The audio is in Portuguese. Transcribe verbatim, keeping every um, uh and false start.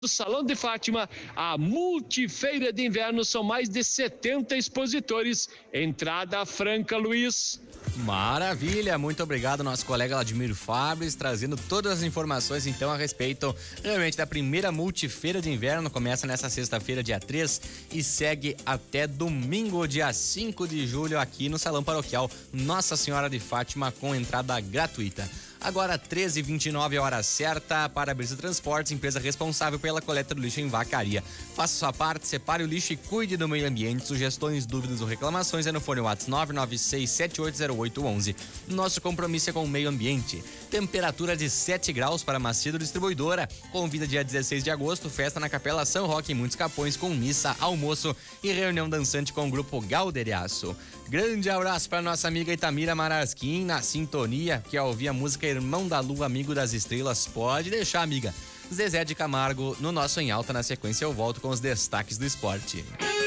do Salão de Fátima, a Multifeira de Inverno, são mais de setenta expositores. Entrada franca, Luiz. Maravilha, muito obrigado, nosso colega Vladimir Fabres, trazendo todas as informações então a respeito realmente da primeira Multifeira de Inverno. Começa nessa sexta-feira, dia três, e segue até domingo, dia cinco de julho, aqui no Salão Paroquial Nossa Senhora de Fátima, com entrada gratuita. Agora, treze e vinte e nove, hora certa. Para-Brisa Transportes, empresa responsável pela coleta do lixo em Vacaria. Faça sua parte, separe o lixo e cuide do meio ambiente. Sugestões, dúvidas ou reclamações é no fone WhatsApp nove nove seis sete oito zero oito um um. Nosso compromisso é com o meio ambiente. Temperatura de sete graus para Macedo Distribuidora. Convida dia dezesseis de agosto, festa na Capela São Roque em Muitos Capões, com missa, almoço e reunião dançante com o grupo Galderiaço. Grande abraço para nossa amiga Itamira Marasquim, na sintonia, que ao ouvir a música Irmão da Lua, Amigo das Estrelas. Pode deixar, amiga. Zezé de Camargo, no nosso Em Alta. Na sequência eu volto com os destaques do esporte.